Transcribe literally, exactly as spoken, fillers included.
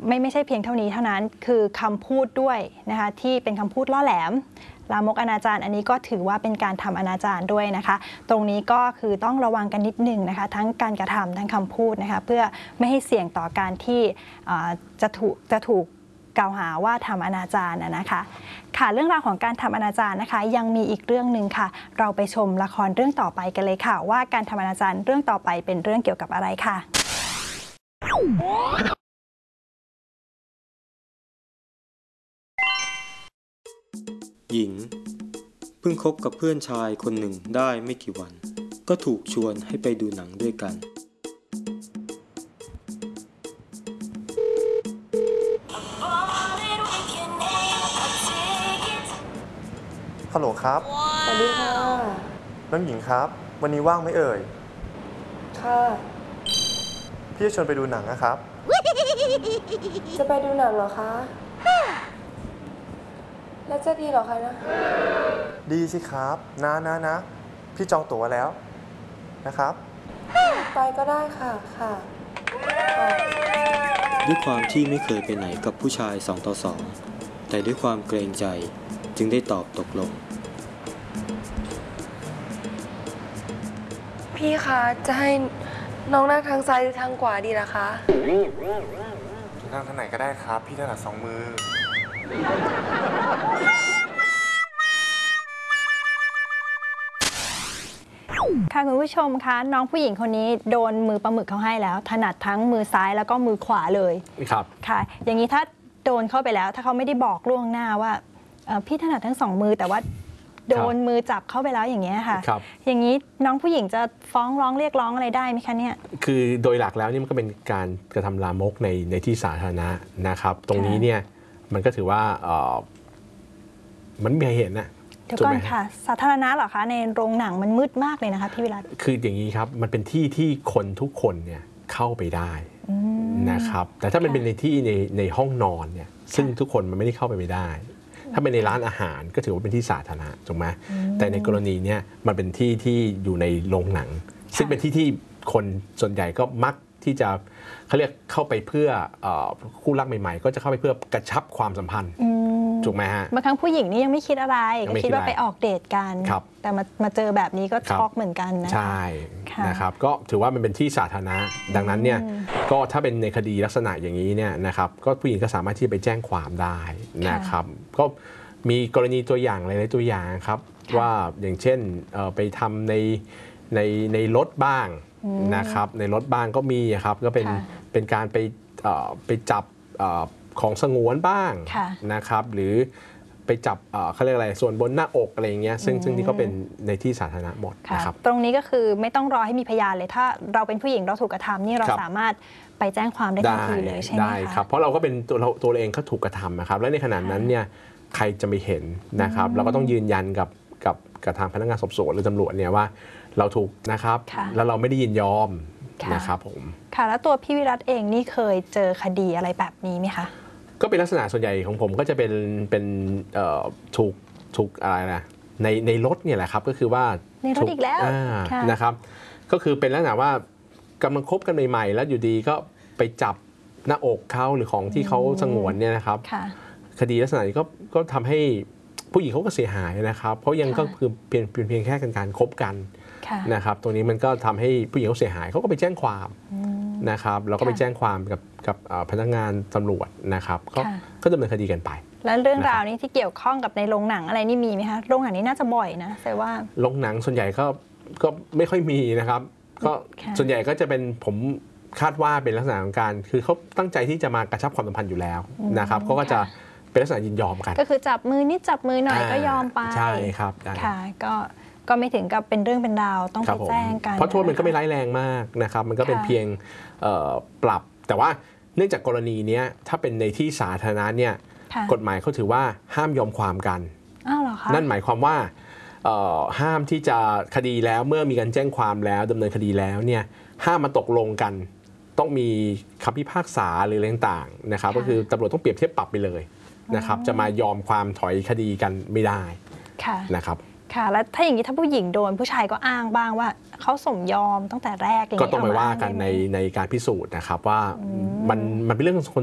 ไม่ไม่ใช่เพียงเท่านี้เท่านั้นคือคำพูดด้วยนะคะที่เป็นคำพูดล่อแหลมลามกอนาจารอันนี้ก็ถือว่าเป็นการทำอนาจารด้วยนะคะตรงนี้ก็คือต้องระวังกันนิดหนึ่งนะคะทั้งการกระทำทั้งคำพูดนะคะเพื่อไม่ให้เสี่ยงต่อการที่จะถูกจะถูกกล่าวหาว่าทำอนาจารนะคะค่ะเรื่องราวของการทำอนาจารนะคะยังมีอีกเรื่องหนึ่งค่ะเราไปชมละครเรื่องต่อไปกันเลยค่ะว่าการทำอนาจารเรื่องต่อไปเป็นเรื่องเกี่ยวกับอะไรค่ะหญิงเพิ่งคบกับเพื่อนชายคนหนึ่งได้ไม่กี่วันก็ถูกชวนให้ไปดูหนังด้วยกันฮัลโหลครับสวัสดีค่ะน้องหญิงครับวันนี้ว่างไหมเอ่ยค่ะพี่จะชวนไปดูหนังนะครับจะไปดูหนังเหรอคะแล้วจะดีเหรอคะนะดีสิครับนะนะนะพี่จองตั๋วแล้วนะครับไปก็ได้ค่ะค่ะด้วยความที่ไม่เคยไปไหนกับผู้ชายสองต่อสองแต่ด้วยความเกรงใจจึงได้ตอบตกลงพี่คะจะให้น้องนั่งทางซ้ายหรือทางขวาดีล่ะคะนั่งทางไหนก็ได้ครับพี่ถนัดสองมือค่ะคุณผู้ชมคะน้องผู้หญิงคนนี้โดนมือปลาหมึกเขาให้แล้วถนัดทั้งมือซ้ายแล้วก็มือขวาเลยครับค่ะอย่างนี้ถ้าโดนเข้าไปแล้วถ้าเขาไม่ได้บอกล่วงหน้าว่าพี่ถนัดทั้งสองมือแต่ว่าโดนมือจับเข้าไปแล้วอย่างเงี้ยค่ะอย่างนี้น้องผู้หญิงจะฟ้องร้องเรียกร้องอะไรได้ไหมคะเนี่ยคือโดยหลักแล้วนี่มันก็เป็นการกระทำลามกในในที่สาธารณะนะครับตรงนี้เนี่ยมันก็ถือว่ามันไม่เห็นนะเดี๋ยวก่อนค่ะสาธารณะเหรอคะในโรงหนังมันมืดมากเลยนะคะพี่วิรัตคืออย่างนี้ครับมันเป็นที่ที่คนทุกคนเนี่ยเข้าไปได้นะครับแต่ถ้ามันเป็นในที่ในในห้องนอนเนี่ยซึ่งทุกคนมันไม่ได้เข้าไปไม่ได้ถ้าเป็นในร้านอาหารก็ถือว่าเป็นที่สาธารณะถูกไหมแต่ในกรณีนี้มันเป็นที่ที่อยู่ในโรงหนังซึ่งเป็นที่ที่คนส่วนใหญ่ก็มักที่จะเขาเรียกเข้าไปเพื่อคู่รักใหม่ๆก็จะเข้าไปเพื่อกระชับความสัมพันธ์ถูกไหมฮะบางครั้งผู้หญิงนี่ยังไม่คิดอะไรก็คิดว่าไปออกเดทกันแต่มามาเจอแบบนี้ก็ช็อกเหมือนกันนะใช่นะครับก็ถือว่ามันเป็นที่สาธารณะดังนั้นเนี่ยก็ถ้าเป็นในคดีลักษณะอย่างนี้เนี่ยนะครับก็ผู้หญิงก็สามารถที่จะไปแจ้งความได้นะครับก็มีกรณีตัวอย่างหลายๆตัวอย่างครับว่าอย่างเช่นไปทำในในในรถบ้างนะครับในรถบ้างก็มีครับก็เป็นเป็นการไปไปจับของสงวนบ้างนะครับหรือไปจับเขาเรียกอะไรส่วนบนหน้าอกอะไรอย่างเงี้ยซึ่งซึ่งที่ก็เป็นในที่สาธารณะหมดนะครับตรงนี้ก็คือไม่ต้องรอให้มีพยานเลยถ้าเราเป็นผู้หญิงเราถูกกระทำนี่เราสามารถไปแจ้งความได้ทันทีเลยใช่ไหมคะได้ครับเพราะเราก็เป็นตัวตัวเองก็ถูกกระทำนะครับและในขณะนั้นเนี่ยใครจะไม่เห็นนะครับเราก็ต้องยืนยันกับกับกับทางพนักงานสอบสวนหรือตำรวจเนี่ยว่าเราถูกนะครับแล้วเราไม่ได้ยินยอมนะครับผมค่ะแล้วตัวพี่วิรัตเองนี่เคยเจอคดีอะไรแบบนี้ไหมคะก็เป็นลักษณะส่วนใหญ่ของผมก็จะเป็นเป็นถูกถูกอะไรนะในในรถเนี่ยแหละครับก็คือว่าในรถอีกแล้วนะครับก็คือเป็นลักษณะว่ากำลังคบกันใหม่ๆแล้วอยู่ดีก็ไปจับหน้าอกเขาหรือของที่เขาสงวนเนี่ยนะครับคดีลักษณะนี้ก็ก็ทำให้ผู้หญิงเขาก็เสียหายนะครับเพราะยังก็คือเพียงเพียงแค่การคบกันนะครับตรงนี้มันก็ทำให้ผู้หญิงเขาเสียหายเขาก็ไปแจ้งความนะครับแล้วก็ไปแจ้งความกับกับพนักงานตำรวจนะครับก็ก็ดำเนินคดีกันไปแล้วเรื่องราวนี้ที่เกี่ยวข้องกับในโรงหนังอะไรนี่มีไหมคะโรงหนังนี้น่าจะบ่อยนะแต่ว่าโรงหนังส่วนใหญ่ก็ก็ไม่ค่อยมีนะครับก็ส่วนใหญ่ก็จะเป็นผมคาดว่าเป็นลักษณะของการคือเขาตั้งใจที่จะมากระชับความสัมพันธ์อยู่แล้วนะครับเขาก็จะเป็นลักษณะยินยอมกันก็คือจับมือนิดจับมือหน่อยก็ยอมไปใช่ครับค่ะก็ก็ไม่ถึงกับเป็นเรื่องเป็นราวต้องไปแจ้งกันเพราะโทษมันก็ไม่ร้ายแรงมากนะครับมันก็เป็นเพียงปรับแต่ว่าเนื่องจากกรณีนี้ถ้าเป็นในที่สาธารณะเนี่ยกฎหมายเขาถือว่าห้ามยอมความกันนั่นหมายความว่าห้ามที่จะคดีแล้วเมื่อมีการแจ้งความแล้วดำเนินคดีแล้วเนี่ยห้ามมาตกลงกันต้องมีคำพิพากษาหรืออะไรต่างๆนะครับก็คือตำรวจต้องเปรียบเทียบปรับไปเลยนะครับจะมายอมความถอยคดีกันไม่ได้นะครับค่ะแล้วถ้าอย่างนี้ถ้าผู้หญิงโดนผู้ชายก็อ้างบ้างว่าเขาสมยอมตั้งแต่แรกก็ต้องไปว่ากันในในการพิสูจน์นะครับว่ามันมันเป็นเรื่อง